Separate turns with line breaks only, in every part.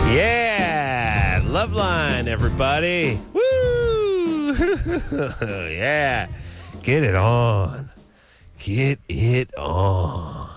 Yeah, Loveline, everybody. Woo! Yeah, get it on. Get it on.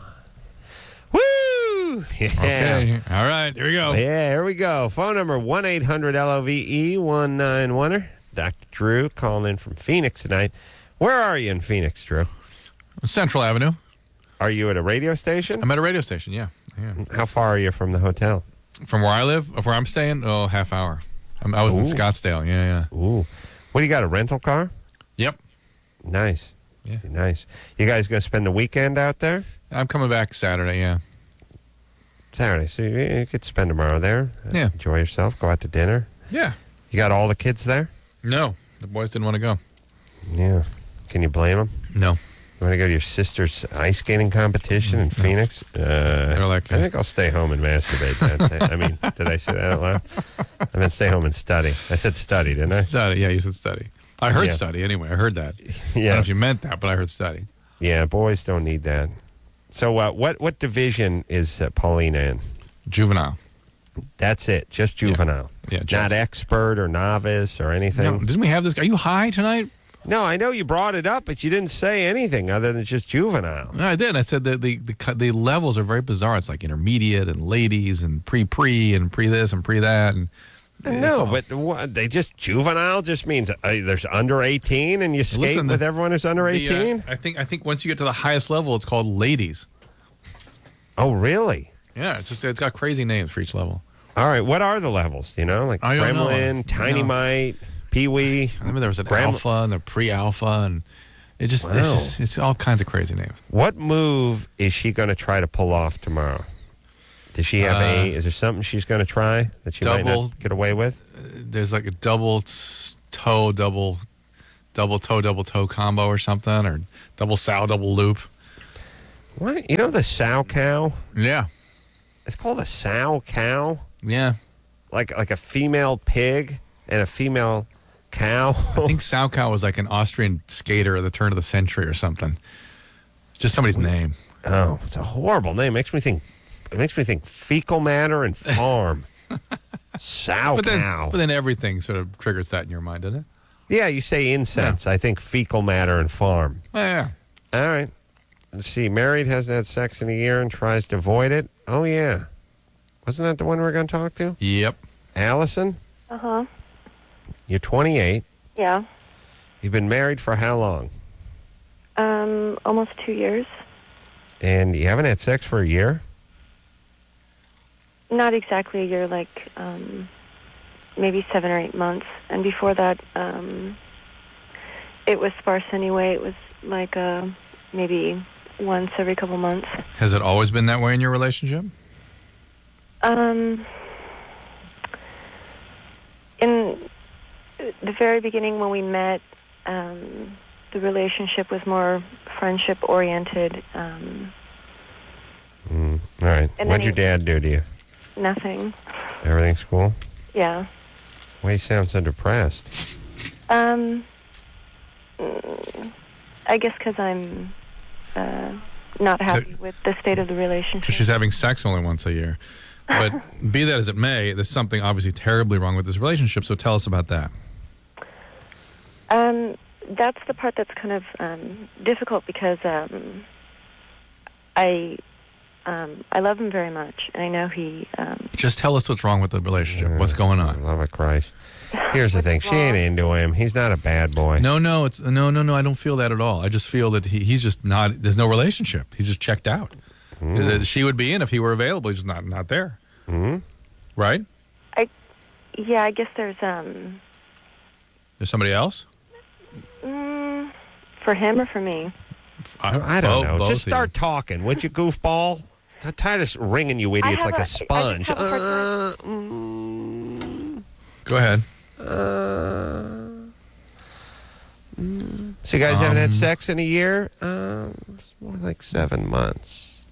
Woo! Yeah.
Okay, all right, here we go.
Yeah, here we go. Phone number 1-800-LOVE-191er. Dr. Drew calling in from Phoenix tonight. Where are you in Phoenix, Drew?
Central Avenue.
Are you at a radio station?
I'm at a radio station, yeah.
How far are you from the hotel?
From where I live, where I'm staying, half hour. I was in Scottsdale, yeah.
Ooh. What do you got, a rental car?
Yep.
Nice.
Yeah.
Nice. You guys going to spend the weekend out there?
I'm coming back Saturday, yeah.
Saturday. So you could spend tomorrow there.
Yeah.
Enjoy yourself. Go out to dinner.
Yeah.
You got all the kids there?
No, the boys didn't want to go.
Yeah. Can you blame them?
No.
You want to go to your sister's ice skating competition in Phoenix?
They're like,
I think I'll stay home and masturbate that day. I mean, did I say that out loud? I meant stay home and study. I said study, didn't I?
Study, yeah, you said study. I heard study anyway. I heard that. I don't know if you meant that, but I heard study.
Yeah, boys don't need that. So what division is Paulina in?
Juvenile.
That's it, just juvenile.
Yeah,
not expert or novice or anything.
No, didn't we have this? Are you high tonight?
No, I know you brought it up, but you didn't say anything other than just juvenile.
No, I did. I said that the levels are very bizarre. It's like intermediate and ladies and pre and pre this and pre that. And
no, but they just juvenile just means there's under 18 and you skate with everyone who's under 18?
I think once you get to the highest level, it's called ladies.
Oh, really?
Yeah, it's got crazy names for each level.
All right, what are the levels? You know, like Gremlin, Tiny Mite, Pee-wee.
I remember there was an alpha and a pre-alpha, and it's all kinds of crazy names.
What move is she going to try to pull off tomorrow? Does she have is there something she's going to try that she might not get away with?
There's like a double toe combo or something, or double sow, double loop.
What? You know the sow cow?
Yeah.
It's called a sow cow?
Yeah.
Like a female pig and a female cow?
I think sow cow was like an Austrian skater at the turn of the century or something. Just somebody's name.
Oh, it's a horrible name. It makes me think fecal matter and farm. Sow cow.
But then everything sort of triggers that in your mind, doesn't it?
Yeah, you say incense. Yeah. I think fecal matter and farm.
Yeah.
All right. Let's see. Married, hasn't had sex in a year and tries to avoid it. Oh, yeah. Wasn't that the one we're going to talk to?
Yep.
Allison?
Uh-huh.
You're 28.
Yeah.
You've been married for how long?
Almost 2 years.
And you haven't had sex for a year?
Not exactly a year, like maybe 7 or 8 months. And before that, it was sparse anyway. It was like maybe once every couple months.
Has it always been that way in your relationship?
In the very beginning when we met, the relationship was more friendship-oriented.
All right. What'd your dad do to you?
Nothing.
Everything's cool?
Yeah.
Why you sound so depressed?
I guess because I'm not happy with the state of the relationship.
Because she's having sex only once a year. But be that as it may, there's something obviously terribly wrong with this relationship, so tell us about that.
That's the part that's kind of difficult because I love him very much, and I know he...
Just tell us what's wrong with the relationship. What's going on?
Love of Christ. Here's the thing. She ain't into him. He's not a bad boy.
No. I don't feel that at all. I just feel that he's just not... There's no relationship. He's just checked out. She would be in if he were available. He's just not there.
Mm-hmm.
Right?
I guess there's...
There's somebody else?
For him or for me?
I don't know. Just start talking, would you, goofball? I'm tired of ringing you idiots like a sponge.
Go ahead.
So you guys haven't had sex in a year? It's more like 7 months.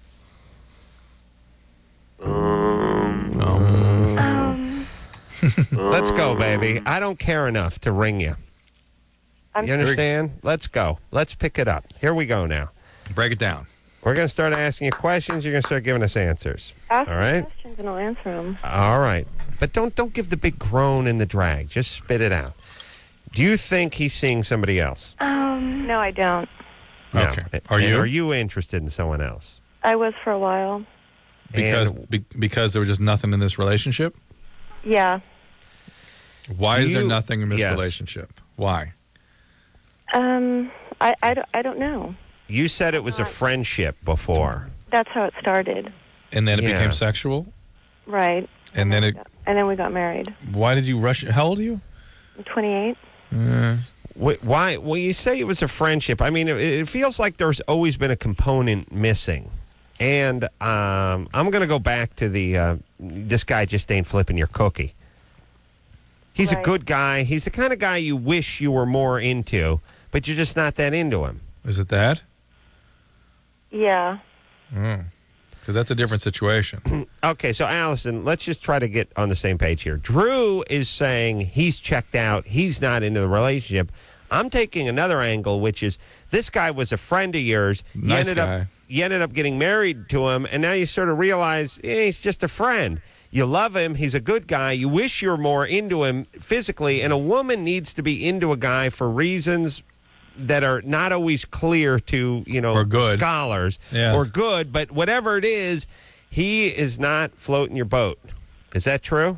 Let's go, baby. I don't care enough to ring you. You understand? Let's go. Let's pick it up. Here we go now.
Break it down.
We're going to start asking you questions. You're going to start giving us answers.
Ask
All
me
right?
questions and I'll answer them.
All right. But don't give the big groan and the drag. Just spit it out. Do you think he's seeing somebody else?
No, I don't.
No.
Okay. Are you?
Are you interested in someone else?
I was for a while.
Because there was just nothing in this relationship?
Yeah.
Why is there nothing in this
Yes.
relationship? Why?
I don't know.
You said it was a friendship before.
That's how it started.
And then it
Yeah.
became sexual?
Right.
And then it...
And then we got married.
Why did you rush... How old are you?
I'm 28.
Why? Well, you say it was a friendship. I mean, it feels like there's always been a component missing. And I'm going to go back to the this guy just ain't flipping your cookie. He's a
Right.
good guy. He's the kind of guy you wish you were more into, but you're just not that into him.
Is it that?
Yeah.
Because that's a different situation.
Okay, so Allison, let's just try to get on the same page here. Drew is saying he's checked out. He's not into the relationship. I'm taking another angle, which is this guy was a friend of yours.
Nice guy.
You ended up getting married to him, and now you sort of realize he's just a friend. You love him. He's a good guy. You wish you were more into him physically, and a woman needs to be into a guy for reasons that are not always clear to,
Or good.
scholars
Yeah.
or good, but whatever it is, he is not floating your boat. Is that true?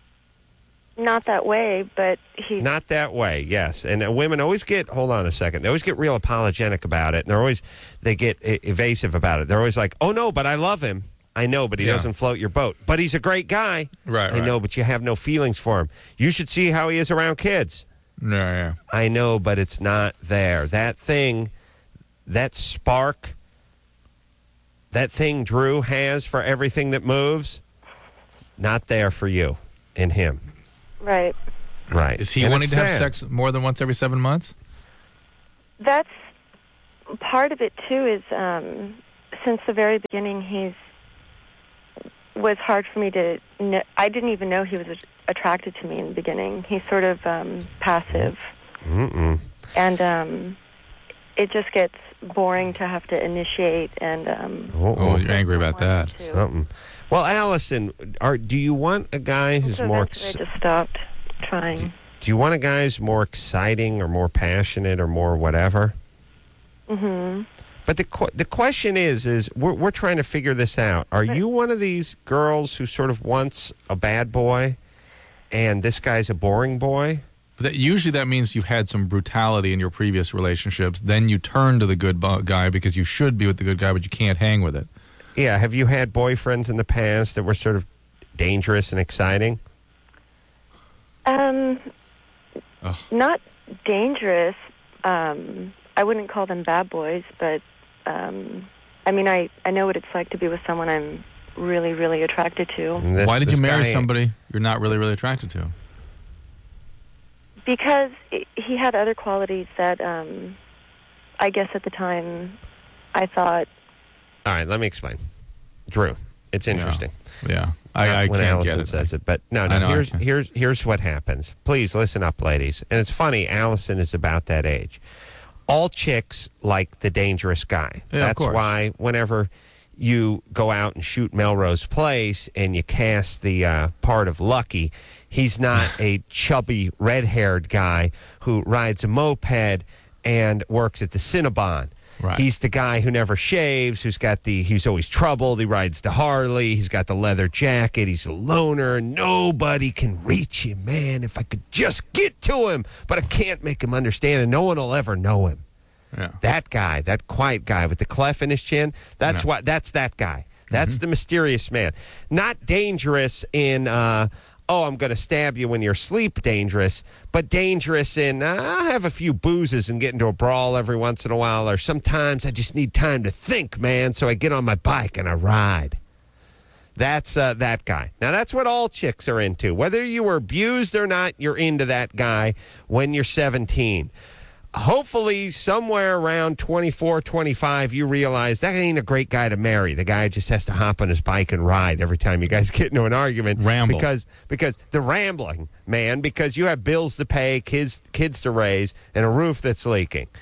Not that way, but he's...
Not that way, yes. And women always get, hold on a second, they always get real apologetic about it, and they get evasive about it. They're always like, oh, no, but I love him. I know, but he doesn't float your boat. But he's a great guy.
Right,
I know, but you have no feelings for him. You should see how he is around kids.
Yeah.
I know, but it's not there. That thing, that spark, that thing Drew has for everything that moves, not there for you and him.
Right.
Right.
Is he
And
wanting
it's
to have
sad.
sex more than once every 7 months?
That's part of it, too, is since the very beginning, was hard for me to know. I didn't even know he was attracted to me in the beginning. He's sort of passive.
Mm-mm.
And it just gets boring to have to initiate and...
Oh, you're angry about that.
Something. Well, Allison, do you want a guy who's
So
more...
eventually I just stopped trying.
Do you want a guy who's more exciting or more passionate or more whatever?
Mm-hmm.
But the question is we're trying to figure this out. Are you one of these girls who sort of wants a bad boy, and this guy's a boring boy?
But usually that means you've had some brutality in your previous relationships. Then you turn to the good guy because you should be with the good guy, but you can't hang with it.
Yeah. Have you had boyfriends in the past that were sort of dangerous and exciting?
Not dangerous. I wouldn't call them bad boys, but I mean, I know what it's like to be with someone I'm really, really attracted to.
Why did you marry
guy-
somebody you're not really, really attracted to?
Because he had other qualities that I guess at the time I thought...
All right, let me explain. Drew, it's interesting.
Yeah. I
when
can't
Allison
get it.
says it, but no.
I know,
Here's what happens. Please listen up, ladies. And it's funny. Allison is about that age. All chicks like the dangerous guy.
Yeah, of
That's
course.
why whenever you go out and shoot Melrose Place and you cast the part of Lucky, he's not a chubby red-haired guy who rides a moped and works at the Cinnabon.
Right.
He's the guy who never shaves, he's always troubled, he rides the Harley, he's got the leather jacket, he's a loner, nobody can reach him, man, if I could just get to him, but I can't make him understand, and no one will ever know him.
Yeah.
That guy, that quiet guy with the clef in his chin, that's that guy. That's the mysterious man. Not dangerous in, I'm going to stab you when you're asleep dangerous, but dangerous in, I'll have a few boozes and get into a brawl every once in a while, or sometimes I just need time to think, man, so I get on my bike and I ride. That's that guy. Now, that's what all chicks are into. Whether you were abused or not, you're into that guy when you're 17. Hopefully, somewhere around 24, 25, you realize that ain't a great guy to marry. The guy just has to hop on his bike and ride every time you guys get into an argument.
Ramble.
Because the rambling, man, because you have bills to pay, kids to raise, and a roof that's leaking.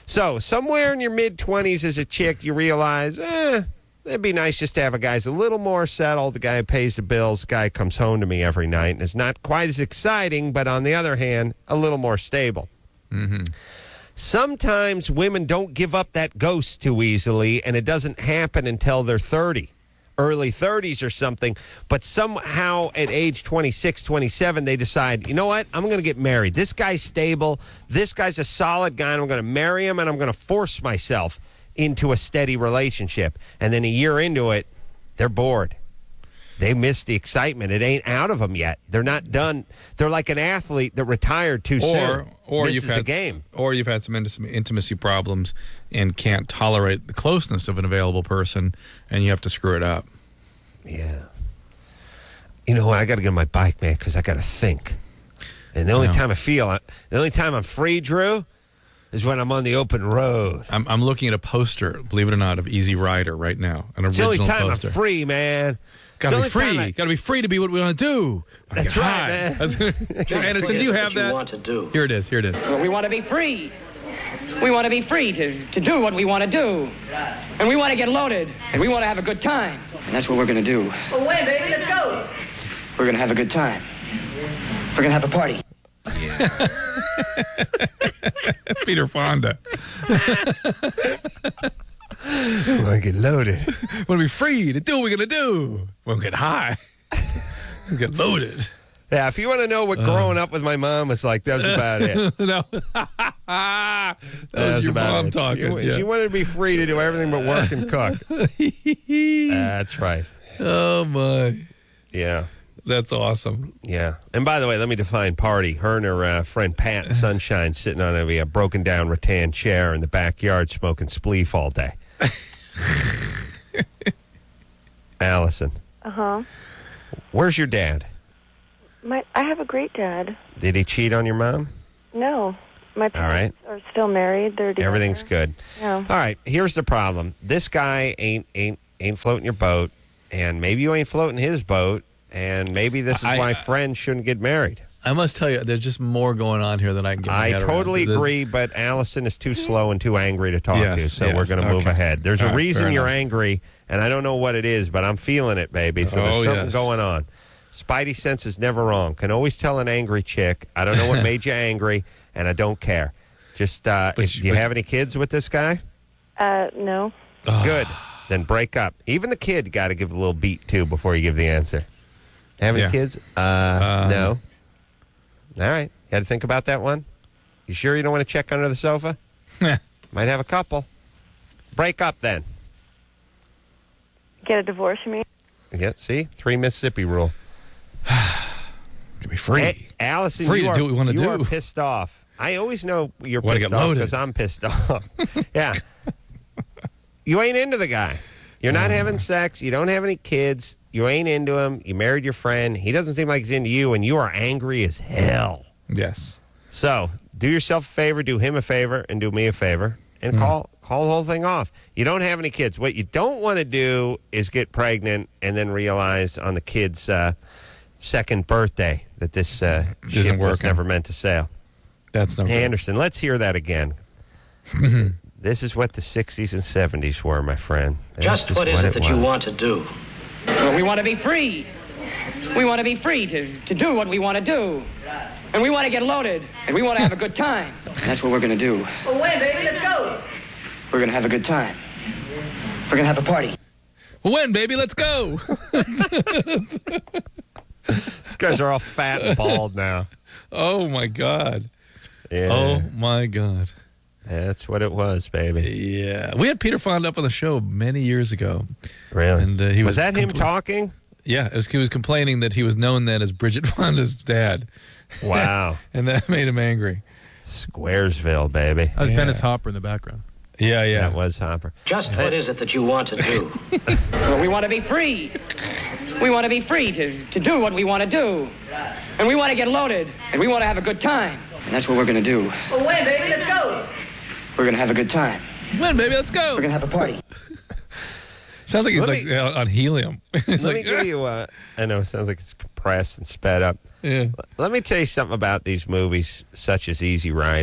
So somewhere in your mid-20s as a chick, you realize, it'd be nice just to have a guy's a little more settled, the guy who pays the bills, the guy who comes home to me every night, and is not quite as exciting, but on the other hand, a little more stable.
Mm-hmm.
Sometimes women don't give up that ghost too easily, and it doesn't happen until they're 30. Early 30s or something, but somehow at age 26, 27, they decide, you know what, I'm going to get married. This guy's stable. This guy's a solid guy, and I'm going to marry him, and I'm going to force myself into a steady relationship. And then a year into it, they're bored. They miss the excitement. It ain't out of them yet. They're not done. They're like an athlete that retired too soon.
Or
you've had the game.
Or you've had some intimacy problems and can't tolerate the closeness of an available person, and you have to screw it up.
Yeah. You know what? I got to get on my bike, man, because I got to think. And the only time the only time I'm free, Drew, is when I'm on the open road.
I'm looking at a poster, believe it or not, of Easy Rider right now. An
It's the
original
only time
poster.
I'm free, man.
Gotta be free. Gotta be free to be what we want to do.
That's right, man.
Anderson, do you have that?
Want to do.
Here it is.
Well, we want to be free. We want to be free to do what we want to do. And we want to get loaded. And we want to have a good time.
And that's what we're going to do.
Well, when, baby? Let's go.
We're going to have a good time. We're going to have a party.
Peter Fonda.
I want to get loaded.
Want to be free to do what we're gonna do. Want to get high. Get loaded.
Yeah, if you want to know what growing up with my mom was like, that's about it.
No. That was your mom talking.
She wanted to be free to do everything but work and cook. That's right.
Oh, my.
Yeah.
That's awesome.
Yeah. And by the way, let me define party. Her and her friend Pat Sunshine sitting on a broken down rattan chair in the backyard smoking spleef all day. Allison.
Uh-huh.
Where's your dad?
I have a great dad.
Did he cheat on your mom?
No. My parents are still married. They're together.
Everything's good.
Yeah.
All right. Here's the problem. This guy ain't floating your boat, and maybe you ain't floating his boat, and maybe this is why friends shouldn't get married.
I must tell you, there's just more going on here than I can get my head around.
I totally agree, but Allison is too slow and too angry to talk to, so we're going to move ahead. There's a reason you're angry, and I don't know what it is, but I'm feeling it, baby. So there's something going on. Spidey sense is never wrong. Can always tell an angry chick, I don't know what made you angry, and I don't care. Just, do you have any kids with this guy?
No.
Good. Then break up. Even the kid got to give a little beat, too, before you give the answer. Have any kids? No. All right. You had to think about that one? You sure you don't want to check under the sofa? Might have a couple. Break up, then.
Get a divorce, you mean?
Yeah, see? 3 Mississippi rule.
Could be free.
Hey, Allison,
free to do what we want to do.
You are pissed off. I always know you're pissed off because I'm pissed off. Yeah. You ain't into the guy. You're not having sex. You don't have any kids. You ain't into him. You married your friend. He doesn't seem like he's into you, and you are angry as hell.
Yes.
So do yourself a favor, do him a favor, and do me a favor, and call the whole thing off. You don't have any kids. What you don't want to do is get pregnant and then realize on the kid's second birthday that this ship was never meant to sail.
That's no good.
Anderson, let's hear that again. This is what the 60s and 70s were, my friend.
Just what is it that you want to do?
Well, we want to be free. We want to be free to do what we want to do. And we want to get loaded. And we want to have a good time.
And that's what we're going to do.
Well, when, baby? Let's go.
We're going to have a good time. We're going to have a party.
Well, when, baby? Let's go.
These guys are all fat and bald now.
Oh, my God.
Yeah.
Oh, my God.
That's what it was, baby.
Yeah. We had Peter Fonda up on the show many years ago.
Really?
And he
was that him talking?
Yeah. He was complaining that he was known then as Bridget Fonda's dad.
Wow.
And that made him angry.
Squaresville, baby.
That was Dennis Hopper in the background.
Yeah.
That was Hopper.
Just what is it that you want to do?
Well, we want to be free. We want to be free to do what we want to do. And we want to get loaded. And we want to have a good time.
And that's what we're going to do.
Well, when, baby? Let's go.
We're going to have a good time.
When, baby? Let's go.
We're going to have a party.
Sounds like he's on helium.
Let me give you I know it sounds like it's compressed and sped up.
Yeah.
Let me tell you something about these movies, such as Easy Rider.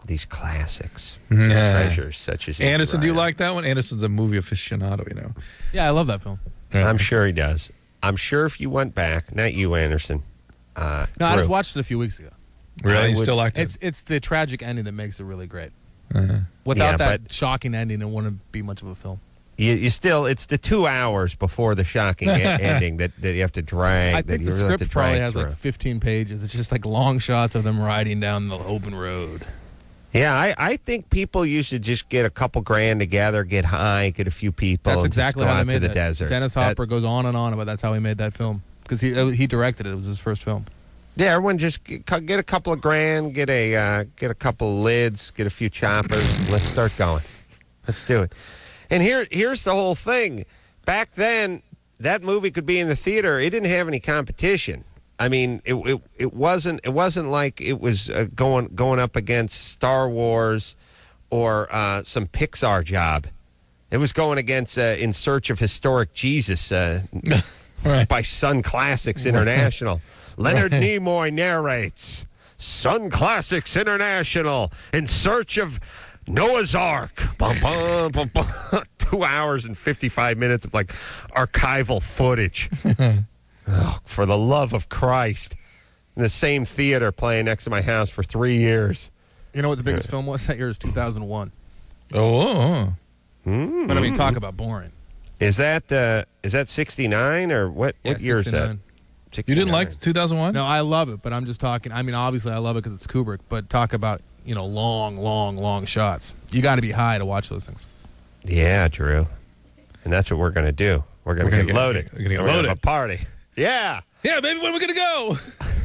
these classics,
Yeah.
treasures such as
Anderson, do you
Easy Rider.
like that one? Anderson's a movie aficionado, you know.
Yeah, I love that film.
Yeah.
I'm sure he does. I'm sure if you went back, not you, Anderson.
No, I
Drew.
just watched it a few weeks ago.
Really?
I
You
would-
still liked it?
It's the tragic ending that makes it really great.
Uh-huh.
Without
Yeah,
that
but-
shocking ending, it wouldn't be much of a film.
You still, it's the 2 hours before the shocking ending that you have to drag.
I
that
think
you
the
really have
script
to drag
probably has
through.
like 15 pages. It's just like long shots of them riding down the open road.
Yeah, I think people used to just get a couple grand together, get high, get a few people.
That's
and just
exactly
go
how they
out
made
to the
that.
desert.
Dennis
That-
Hopper goes on and on about that's how he made that film because he directed it. It was his first film.
Yeah, everyone just get a couple of grand, get a couple of lids, get a few choppers. And let's start going. Let's do it. And here's the whole thing. Back then, that movie could be in the theater. It didn't have any competition. I mean, it wasn't like it was going up against Star Wars or some Pixar job. It was going against In Search of Historic Jesus
Right.
by Sun Classics International. Leonard Nimoy narrates Sun Classics International, In Search of Noah's Ark. Bum, bum, bum, bum. 2 hours and 55 minutes of like archival footage. Oh, for the love of Christ. In the same theater playing next to my house for 3 years.
You know what the biggest film was that year? Is 2001.
Oh.
But I mean, talk about boring.
Is that 69 or what
Yeah,
year is that?
69.
You didn't
69.
like 2001?
No, I love it, but I'm just talking. I mean, obviously, I love it because it's Kubrick. But talk about long shots. You got to be high to watch those things.
Yeah, Drew. And that's what we're going to do. We're going to get loaded.
We're gonna get
And have
loaded.
a party. Yeah.
Yeah, baby, when are we going to go?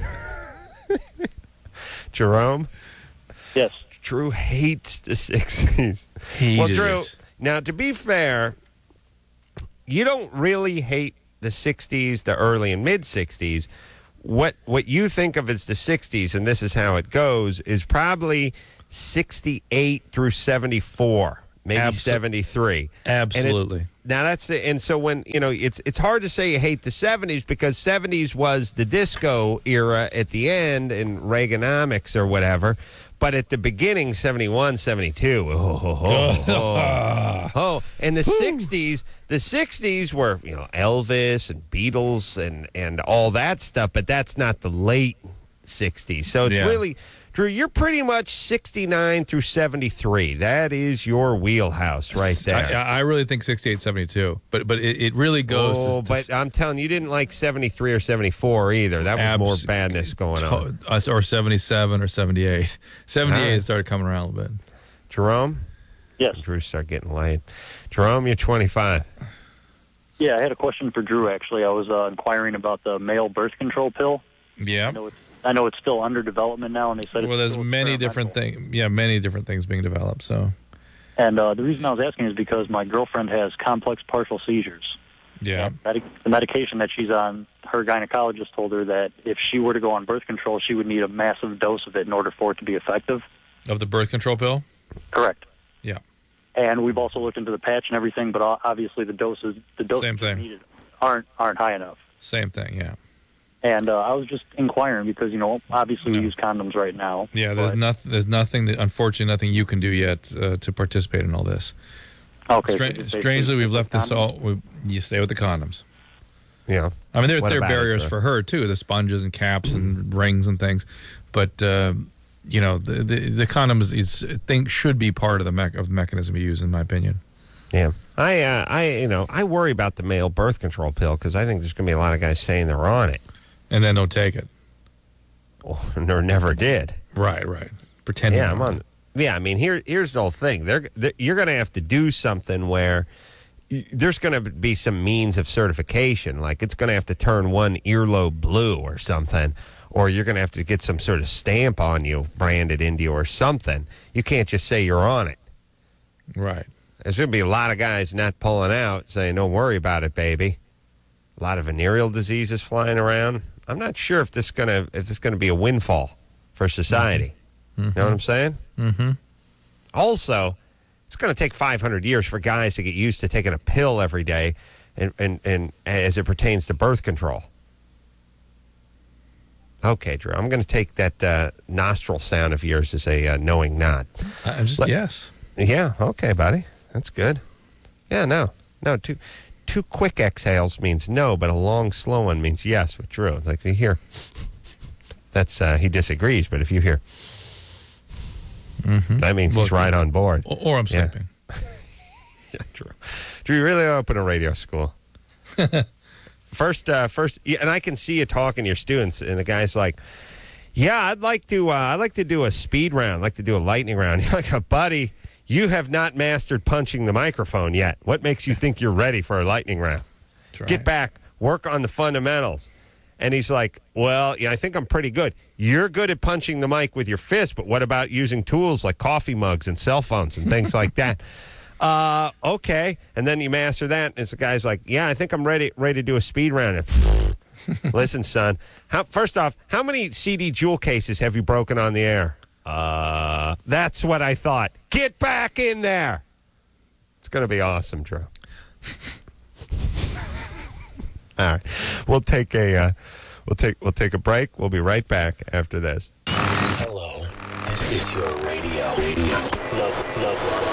Jerome?
Yes.
Drew hates the 60s.
Hated
Well, Drew,
it.
now to be fair, you don't really hate the 60s, the early and mid 60s. What you think of as the 60s, and this is how it goes, is probably 68 through 74, maybe 73.
Absolutely.
Now that's it. And so when it's hard to say you hate the 70s because 70s was the disco era at the end and Reaganomics or whatever. But at the beginning, 71, 72, and the 60s were, Elvis and Beatles and all that stuff, but that's not the late 60s. So it's really, Drew, you're pretty much 69 through 73. That is your wheelhouse right there.
I really think 68, 72. But it really goes.
But I'm telling you, you didn't like 73 or 74 either. That was more badness going on.
Or 77 or 78. 78 it started coming around a little bit.
Jerome?
Yes.
Drew started getting laid. Jerome, you're 25.
Yeah, I had a question for Drew, actually. I was inquiring about the male birth control pill.
Yeah.
I know it's still under development now, and they said
Well, there's many different things. Yeah, many different things being developed. So.
And the reason I was asking is because my girlfriend has complex partial seizures.
Yeah.
The medication that she's on, her gynecologist told her that if she were to go on birth control, she would need a massive dose of it in order for it to be effective.
Of the birth control pill?
Correct.
Yeah.
And we've also looked into the patch and everything, but obviously the doses
Same thing.
needed aren't high enough.
Same thing, yeah.
And I was just inquiring because, obviously we use condoms right now.
Yeah, there's nothing that, unfortunately, nothing you can do yet to participate in all this.
Okay. so just basically
Strangely, we've left this
condoms?
you stay with the condoms.
Yeah.
I mean, there
What
are
about it,
barriers
Drew?
for her, too, the sponges and caps and rings and things. But, the condoms should be part of the mechanism you use, in my opinion.
Yeah. I worry about the male birth control pill because I think there's going to be a lot of guys saying they're on it.
And then don't take it.
Or never did.
Right. Pretending.
Yeah, I'm on. Yeah, I mean, here's the whole thing. You're going to have to do something where there's going to be some means of certification. Like it's going to have to turn one earlobe blue or something, or you're going to have to get some sort of stamp on you branded into you or something. You can't just say you're on it.
Right.
There's going to be a lot of guys not pulling out saying, don't worry about it, baby. A lot of venereal diseases flying around. I'm not sure if this is going to be a windfall for society.
Mm-hmm.
You know what I'm saying?
Mm-hmm.
Also, it's going to take 500 years for guys to get used to taking a pill every day and as it pertains to birth control. Okay, Drew. I'm going to take that nostril sound of yours as a knowing nod.
I'm just yes.
Yeah. Okay, buddy. That's good. Yeah. No. Two quick exhales means no, but a long, slow one means yes with Drew. It's like if you hear, that's he disagrees. But if you hear, that means he's right on board.
Or I'm sleeping.
Yeah, Drew, you really open a radio school. First, and I can see you talking to your students, and the guy's like, "Yeah, I'd like to do a speed round. I'd like to do a lightning round." You're like, "Buddy, you have not mastered punching the microphone yet. What makes you think you're ready for a lightning round? Get back, work on the fundamentals." And he's like, "Well, yeah, I think I'm pretty good. You're good at punching the mic with your fist, but what about using tools like coffee mugs and cell phones and things like that?" Okay. And then you master that, and the guy's like, "Yeah, I think I'm ready to do a speed round." Listen, son, first off, how many CD jewel cases have you broken on the air? That's what I thought. Get back in there. It's going to be awesome, Drew. All right. We'll take a break. We'll be right back after this.
Hello. This is your radio. Love.